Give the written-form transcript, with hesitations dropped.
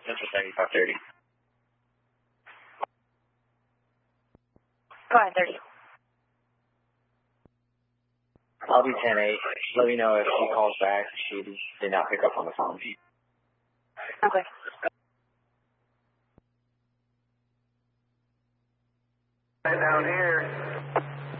Central 7530. Go ahead, 30. I'll be 10-8. Let me know if she calls back. She did not pick up on the phone. Okay. Down here.